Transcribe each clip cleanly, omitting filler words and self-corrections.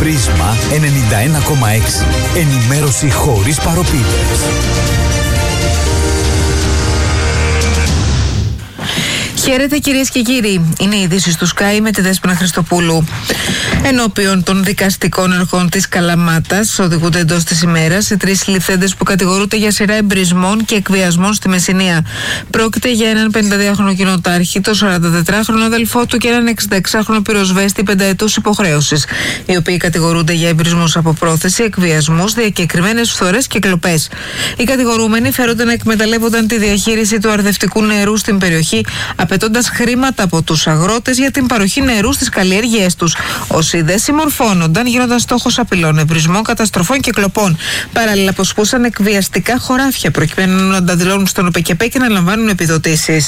Πρίσμα 91,6. Ενημέρωση χωρίς παροπίδες. Χαίρετε κυρίες και κύριοι. Είναι οι ειδήσεις του Sky με τη Δέσποινα Χριστοπούλου. Ενώπιον των δικαστικών αρχών της Καλαμάτας οδηγούνται εντός της ημέρας οι τρεις συλληφθέντες που κατηγορούνται για σειρά εμπρισμών και εκβιασμών στη Μεσσηνία. Πρόκειται για έναν 52χρονο κοινοτάρχη, το 44χρονο αδελφό του και έναν 66χρονο πυροσβέστη πενταετούς υποχρέωσης, οι οποίοι κατηγορούνται για εμπρισμούς από πρόθεση, εκβιασμούς, διακεκριμένες φθορές και κλοπές. Οι κατηγορούμενοι φέρονται να εκμεταλλεύονταν τη διαχείριση του αρδευτικού νερού στην περιοχή, απαιτώντας χρήματα από τους αγρότες για την παροχή νερού στις καλλιέργειές τους. Όσοι δεν συμμορφώνονταν γίνονταν στόχος απειλών, εμπρισμών, καταστροφών και κλοπών. Παράλληλα, αποσπούσαν εκβιαστικά χωράφια προκειμένου να τα δηλώνουν στον ΟΠΕΚΕΠΕ και να λαμβάνουν επιδοτήσεις.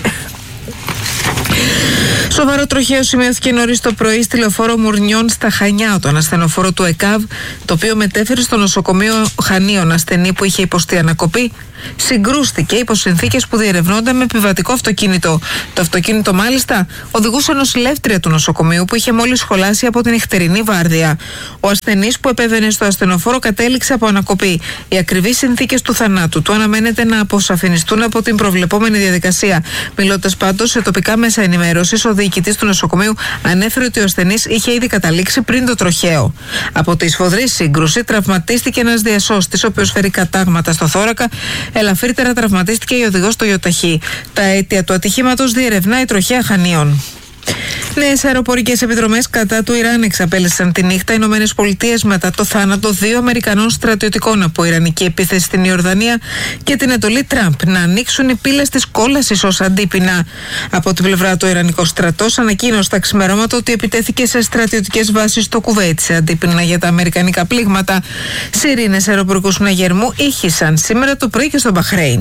Σοβαρό τροχαίο σημειώθηκε νωρίς το πρωί στη λεωφόρο Μουρνιών στα Χανιά, όταν ασθενοφόρο του ΕΚΑΒ, το οποίο μετέφερε στο νοσοκομείο Χανίων ασθενή που είχε υποστεί ανακοπή, συγκρούστηκε υπό συνθήκες που διερευνώνταν με επιβατικό αυτοκίνητο. Το αυτοκίνητο, μάλιστα, οδηγούσε νοσηλεύτρια του νοσοκομείου που είχε μόλις σχολάσει από την νυχτερινή βάρδια. Ο ασθενής που επέβαινε στο ασθενοφόρο κατέληξε από ανακοπή. Οι ακριβείς συνθήκες του θανάτου του αναμένεται να αποσαφινιστούν από την προβλεπόμενη διαδικασία. Μιλώντας πάντως σε τοπικά μέσα ενημέρωσης, ο διοικητής του νοσοκομείου ανέφερε ότι ο ασθενής είχε ήδη καταλήξει πριν το τροχαίο. Από τη σφοδρή σύγκρουση τραυματίστηκε ένας διασώστης, ο οποίος φέρει κατάγματα στο θώρακα. Ελαφρύτερα τραυματίστηκε η οδηγός στο Ιωταχή. Τα αίτια του ατυχήματος διερευνά η τροχαία Χανίων. Νέες αεροπορικές επιδρομές κατά του Ιράν εξαπέλυσαν τη νύχτα οι ΗΠΑ μετά το θάνατο 2 Αμερικανών στρατιωτικών από ιρανική επίθεση στην Ιορδανία και την εντολή Τραμπ να ανοίξουν οι πύλες της κόλασης ως αντίπεινα. Από την πλευρά του Ιρανικός στρατός ανακοίνωσε τα ξημερώματα ότι επιτέθηκε σε στρατιωτικές βάσεις στο Κουβέιτ σε αντίπεινα για τα αμερικανικά πλήγματα. Σιρήνες αεροπορικού συναγερμού ήχησαν σήμερα το πρωί και στο Μπαχρέιν.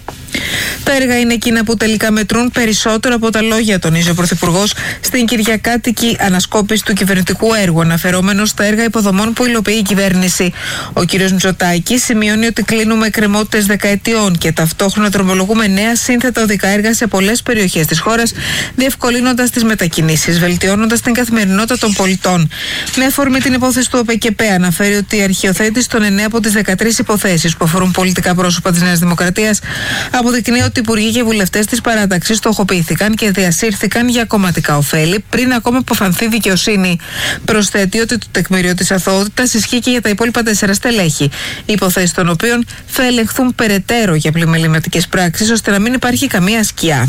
Τα έργα είναι εκείνα που τελικά μετρούν περισσότερο από τα λόγια, τονίζει ο Πρωθυπουργός στην κυριακάτικη ανασκόπηση του κυβερνητικού έργου, αναφερόμενος στα έργα υποδομών που υλοποιεί η κυβέρνηση. Ο κ. Μητσοτάκης σημειώνει ότι κλείνουμε εκκρεμότητες δεκαετιών και ταυτόχρονα δρομολογούμε νέα σύνθετα οδικά έργα σε πολλές περιοχές της χώρας, διευκολύνοντας τις μετακινήσεις, βελτιώνοντας την καθημερινότητα των πολιτών. Με αφορμή την υπόθεση του ΟΠΕΚΕΠΕ, αναφέρει ότι η αρχιοθέτηση των 9 από τις 13 υποθέσεις που αφορούν πολιτικά πρόσωπα της Νέας Δημοκρατίας αποδεικνύει ότι υπουργοί και βουλευτές της παράταξης στοχοποιήθηκαν και διασύρθηκαν για κομματικά ωφέλη πριν ακόμα αποφανθεί δικαιοσύνη. Προσθέτει ότι το τεκμήριο της αθωότητας ισχύει και για τα υπόλοιπα 4 στελέχη, οι υποθέσεις των οποίων θα ελεγχθούν περαιτέρω για πλημεληματικές πράξεις ώστε να μην υπάρχει καμία σκιά.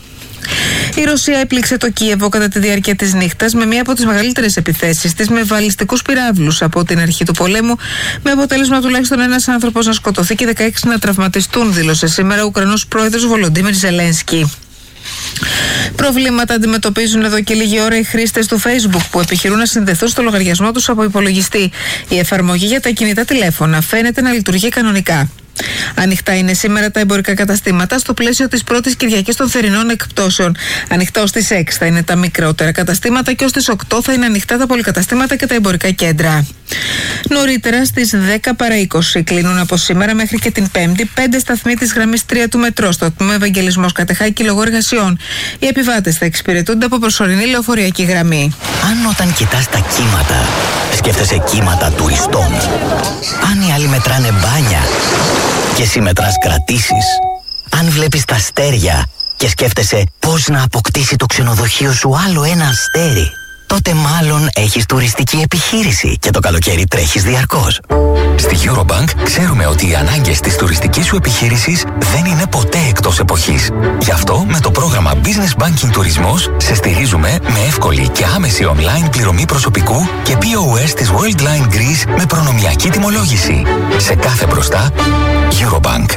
Η Ρωσία έπληξε το Κίεβο κατά τη διάρκεια της νύχτας με μία από τις μεγαλύτερες επιθέσεις της με βαλιστικούς πυράβλους από την αρχή του πολέμου, με αποτέλεσμα τουλάχιστον ένας άνθρωπος να σκοτωθεί και 16 να τραυματιστούν, δήλωσε σήμερα ο Ουκρανός πρόεδρος Βολοντίμιρ Ζελένσκι. Προβλήματα αντιμετωπίζουν εδώ και λίγη ώρα οι χρήστες του Facebook που επιχειρούν να συνδεθούν στο λογαριασμό τους από υπολογιστή. Η εφαρμογή για τα κινητά τηλέφωνα φαίνεται να λειτουργεί κανονικά. Ανοιχτά είναι σήμερα τα εμπορικά καταστήματα στο πλαίσιο της πρώτης Κυριακής των θερινών εκπτώσεων. Ανοιχτά ως τις 6 θα είναι τα μικρότερα καταστήματα και ως τις 8 θα είναι ανοιχτά τα πολυκαταστήματα και τα εμπορικά κέντρα. Νωρίτερα στις 10 παρά 20 κλείνουν από σήμερα μέχρι και την Πέμπτη 5 σταθμοί της γραμμής 3 του μετρό στο τμήμα Ευαγγελισμός Κατεχάκη λόγω εργασιών. Οι επιβάτες θα εξυπηρετούνται από προσωρινή λεωφορειακή γραμμή. Αν όταν κοιτάς τα κύματα, σκέφτεσαι κύματα τουριστών. Αν οι άλλοι μετράνε μπάνια και εσύ μετράς κρατήσεις. Αν βλέπεις τα αστέρια και σκέφτεσαι πώς να αποκτήσει το ξενοδοχείο σου άλλο ένα αστέρι, τότε μάλλον έχεις τουριστική επιχείρηση και το καλοκαίρι τρέχεις διαρκώς. Στη Eurobank ξέρουμε ότι οι ανάγκες της τουριστικής σου επιχείρησης δεν είναι ποτέ εκτός εποχής. Γι' αυτό με το πρόγραμμα Business Banking Τουρισμός σε στηρίζουμε με εύκολη και άμεση online πληρωμή προσωπικού και POS της Worldline Greece με προνομιακή τιμολόγηση. Σε κάθε μπροστά, Eurobank.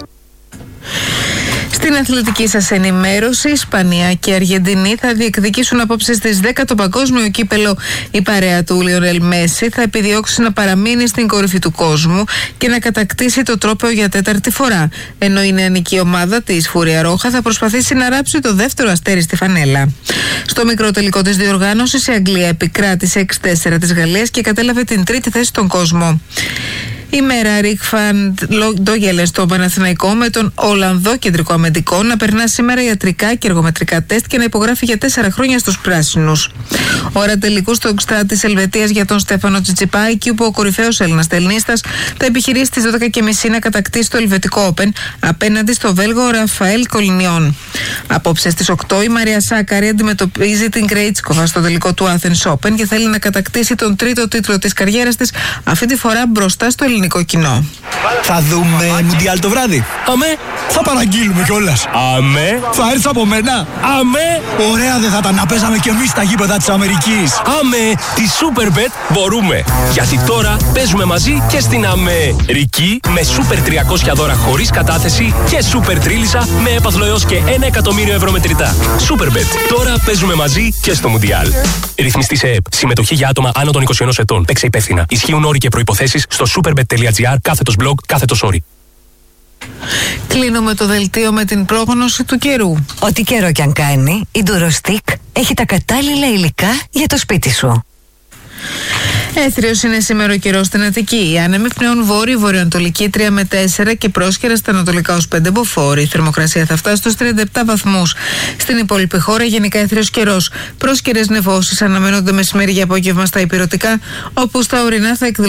Στην αθλητική σας ενημέρωση, Ισπανία και Αργεντινή θα διεκδικήσουν απόψε στις 10 το παγκόσμιο κύπελο. Η παρέα του Λιονέλ Μέση θα επιδιώξει να παραμείνει στην κορυφή του κόσμου και να κατακτήσει το τρόπαιο για 4η φορά. Ενώ η νεανική ομάδα της Φούρια Ρόχα θα προσπαθήσει να ράψει το δεύτερο αστέρι στη φανέλα. Στο μικρό τελικό της διοργάνωσης, η Αγγλία επικράτησε 6-4 της Γαλλίας και κατέλαβε την 3η θέση στον κόσμο. Η μέρα Ρικ Φαν Ντόγελε στο Παναθηναϊκό με τον Ολλανδό κεντρικό αμυντικό να περνά σήμερα ιατρικά και εργομετρικά τεστ και να υπογράφει για 4 χρόνια στους πράσινους. Ώρα τελικού στο Εκστρά της Ελβετίας για τον Στέφανο Τσιτσιπά, εκεί που ο κορυφαίος Έλληνας τελνίστας θα επιχειρήσει στις 12.30 να κατακτήσει το Ελβετικό Open απέναντι στο Βέλγο Ραφαέλ Κολινιόν. Απόψε στις 8 η Μαρία Σάκαρη αντιμετωπίζει την Κρέιτσκοβα στο τελικό του Athens Open και θέλει να κατακτήσει τον τρίτο τίτλο της καριέρας της, αυτή τη φορά μπροστά στο ελληνικό κοινό. Θα δούμε Μουντιάλ το βράδυ. Αμέ. Θα παραγγείλουμε κιόλας. Αμέ. Θα έρθει από μένα. Αμέ. Ωραία δεν θα ήταν να παίζαμε κι εμείς στα γήπεδα της Αμερικής. Αμέ. Τη Superbet μπορούμε. Γιατί τώρα παίζουμε μαζί και στην Αμερική με Super 300 δώρα χωρίς κατάθεση και Super Τρίλισσα με έπαθλο έως και 1 εκατομμύριο ευρώ μετρητά. Superbet. Τώρα παίζουμε μαζί και στο Μουντιάλ. Ρυθμιστή σε ΕΕΠ. Συμμετοχή για άτομα άνω των 21 ετών. Παίξε υπεύθυνα. Ισχύουν όροι και προϋποθέσεις στο superbet.gr/blog/ori. Κλείνουμε το δελτίο με την πρόγνωση του καιρού. Ό,τι καιρό κι αν κάνει, η Durostic έχει τα κατάλληλα υλικά για το σπίτι σου. Έθριος είναι σήμερα ο καιρός στην Αττική. Οι άνεμοι πνέουν βόρειο-βορειοανατολική 3 με 4 και πρόσκαιρα στα ανατολικά ως 5 μποφόρ. Η θερμοκρασία θα φτάσει στους 37 βαθμούς. Στην υπόλοιπη χώρα γενικά έθριος καιρός. Πρόσκαιρες νεφώσεις αναμένονται μεσημέρι για απόγευμα στα ηπειρωτικά, όπου στα ορεινά θα εκδηλώσουν